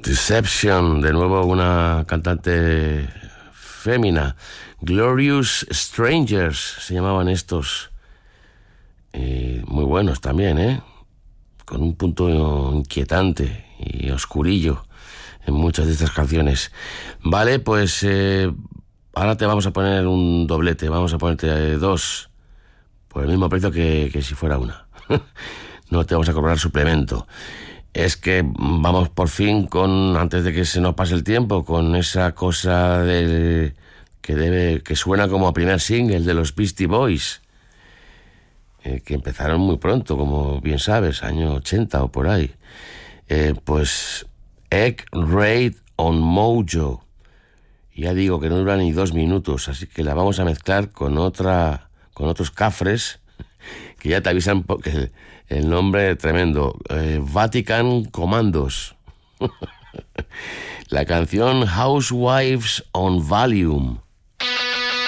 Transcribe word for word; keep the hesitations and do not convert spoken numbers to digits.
Deception, de nuevo una cantante fémina. Glorious Strangers se llamaban estos. Eh, muy buenos también, ¿eh? Con un punto inquietante y oscurillo en muchas de estas canciones. Vale, pues eh, ahora te vamos a poner un doblete, vamos a ponerte eh, dos por el mismo precio que, que si fuera una. No te vamos a cobrar suplemento. Es que vamos por fin con, antes de que se nos pase el tiempo, con esa cosa del que debe, que suena como a primer single de los Beastie Boys, eh, que empezaron muy pronto, como bien sabes, año ochenta o por ahí. Eh, pues Egg Raid on Mojo. Ya digo que no dura ni dos minutos, así que la vamos a mezclar con otra, con otros cafres que ya te avisan porque el, el nombre es tremendo. eh, Vatican Commandos. La canción Housewives on Valium.